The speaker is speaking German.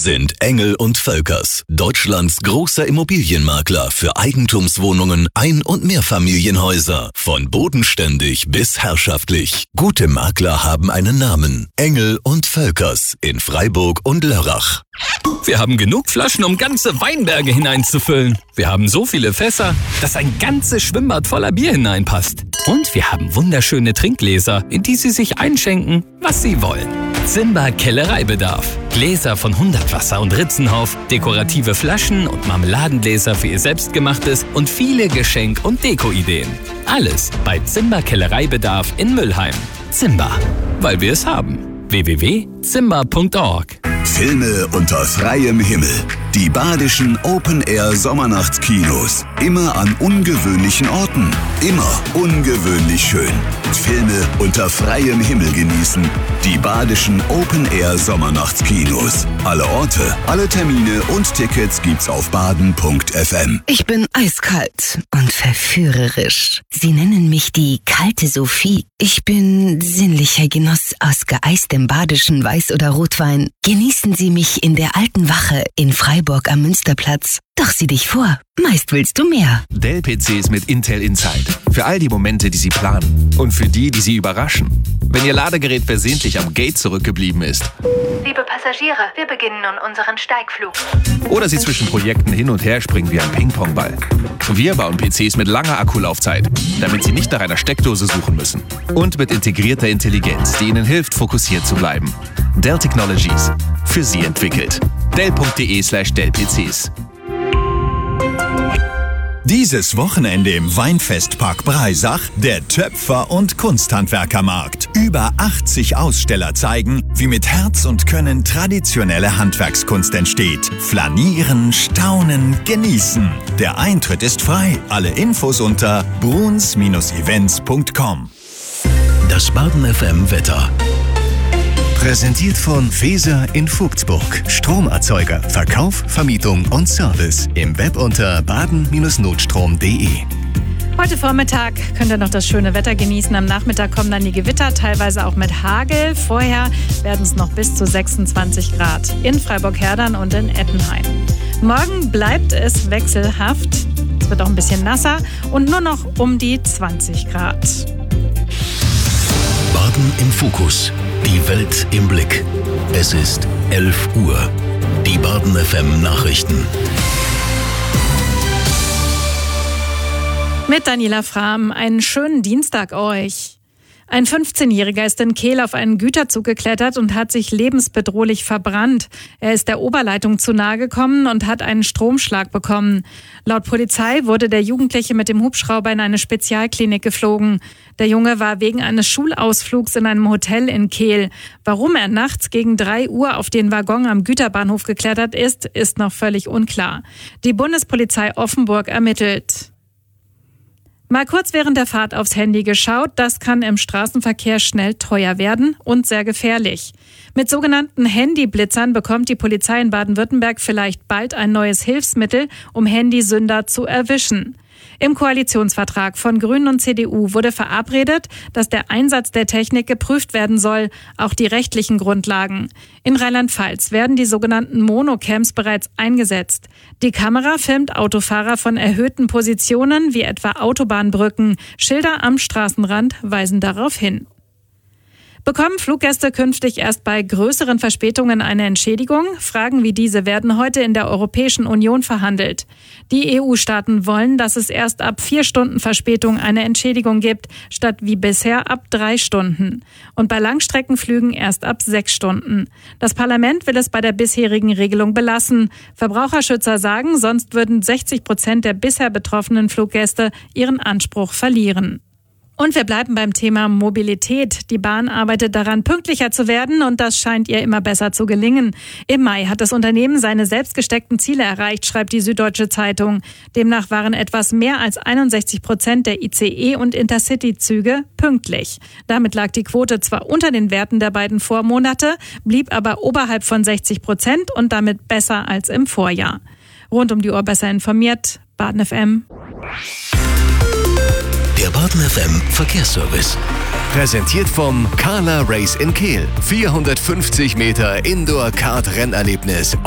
sind Engel & Völkers, Deutschlands großer Immobilienmakler für Eigentumswohnungen, Ein- und Mehrfamilienhäuser. Von bodenständig bis herrschaftlich. Gute Makler haben einen Namen. Engel & Völkers in Freiburg und Lörrach. Wir haben genug Flaschen, um ganze Weinberge hineinzufüllen. Wir haben so viele Fässer, dass ein ganzes Schwimmbad voller Bier hineinpasst. Und wir haben wunderschöne Trinkgläser, in die Sie sich einschenken, was Sie wollen. Zimba Kellereibedarf. Gläser von Hundertwasser und Ritzenhof, dekorative Flaschen und Marmeladengläser für Ihr Selbstgemachtes und viele Geschenk- und Deko-Ideen. Alles bei Zimba Kellereibedarf in Müllheim. Zimba, weil wir es haben. www.zimba.org. Filme unter freiem Himmel. Die badischen Open-Air-Sommernachtskinos. Immer an ungewöhnlichen Orten. Immer ungewöhnlich schön. Filme unter freiem Himmel genießen. Die badischen Open-Air-Sommernachtskinos. Alle Orte, alle Termine und Tickets gibt's auf baden.fm. Ich bin eiskalt und verführerisch. Sie nennen mich die kalte Sophie. Ich bin sinnlicher Genuss aus geeistem badischen Weiß- oder Rotwein. Genießen Sie mich in der alten Wache in Freiburg am Münsterplatz. Doch sieh dich vor, meist willst du mehr. Dell-PCs mit Intel Inside. Für all die Momente, die Sie planen. Und für die, die Sie überraschen. Wenn Ihr Ladegerät versehentlich am Gate zurückgeblieben ist. Liebe Passagiere, wir beginnen nun unseren Steigflug. Oder Sie zwischen Projekten hin und her springen wie ein Ping-Pong-Ball. Wir bauen PCs mit langer Akkulaufzeit, damit Sie nicht nach einer Steckdose suchen müssen. Und mit integrierter Intelligenz, die Ihnen hilft, fokussiert zu bleiben. Dell Technologies. Für Sie entwickelt. Dell.de/Dell-PCs. Dieses Wochenende im Weinfestpark Breisach der Töpfer- und Kunsthandwerkermarkt. Über 80 Aussteller zeigen, wie mit Herz und Können traditionelle Handwerkskunst entsteht. Flanieren, staunen, genießen. Der Eintritt ist frei. Alle Infos unter bruns-events.com. Das Baden FM Wetter. Präsentiert von Feser in Vogtsburg. Stromerzeuger, Verkauf, Vermietung und Service. Im Web unter baden-notstrom.de. Heute Vormittag könnt ihr noch das schöne Wetter genießen. Am Nachmittag kommen dann die Gewitter, teilweise auch mit Hagel. Vorher werden es noch bis zu 26 Grad in Freiburg-Herdern und in Ettenheim. Morgen bleibt es wechselhaft. Es wird auch ein bisschen nasser und nur noch um die 20 Grad. Baden im Fokus. Die Welt im Blick. Es ist 11 Uhr. Die Baden FM Nachrichten. Mit Daniela Frahm, einen schönen Dienstag euch. Ein 15-Jähriger ist in Kehl auf einen Güterzug geklettert und hat sich lebensbedrohlich verbrannt. Er ist der Oberleitung zu nahe gekommen und hat einen Stromschlag bekommen. Laut Polizei wurde der Jugendliche mit dem Hubschrauber in eine Spezialklinik geflogen. Der Junge war wegen eines Schulausflugs in einem Hotel in Kehl. Warum er nachts gegen 3 Uhr auf den Waggon am Güterbahnhof geklettert ist, ist noch völlig unklar. Die Bundespolizei Offenburg ermittelt. Mal kurz während der Fahrt aufs Handy geschaut, das kann im Straßenverkehr schnell teuer werden und sehr gefährlich. Mit sogenannten Handyblitzern bekommt die Polizei in Baden-Württemberg vielleicht bald ein neues Hilfsmittel, um Handysünder zu erwischen. Im Koalitionsvertrag von Grünen und CDU wurde verabredet, dass der Einsatz der Technik geprüft werden soll, auch die rechtlichen Grundlagen. In Rheinland-Pfalz werden die sogenannten Monocams bereits eingesetzt. Die Kamera filmt Autofahrer von erhöhten Positionen wie etwa Autobahnbrücken. Schilder am Straßenrand weisen darauf hin. Bekommen Fluggäste künftig erst bei größeren Verspätungen eine Entschädigung? Fragen wie diese werden heute in der Europäischen Union verhandelt. Die EU-Staaten wollen, dass es erst ab 4 Stunden Verspätung eine Entschädigung gibt, statt wie bisher ab 3 Stunden. Und bei Langstreckenflügen erst ab 6 Stunden. Das Parlament will es bei der bisherigen Regelung belassen. Verbraucherschützer sagen, sonst würden 60% der bisher betroffenen Fluggäste ihren Anspruch verlieren. Und wir bleiben beim Thema Mobilität. Die Bahn arbeitet daran, pünktlicher zu werden und das scheint ihr immer besser zu gelingen. Im Mai hat das Unternehmen seine selbst gesteckten Ziele erreicht, schreibt die Süddeutsche Zeitung. Demnach waren etwas mehr als 61% der ICE- und Intercity-Züge pünktlich. Damit lag die Quote zwar unter den Werten der beiden Vormonate, blieb aber oberhalb von 60% und damit besser als im Vorjahr. Rund um die Uhr besser informiert, Baden FM. Der Baden FM Verkehrsservice. Präsentiert vom Carla Race in Kehl. 450 Meter Indoor-Kart-Rennerlebnis.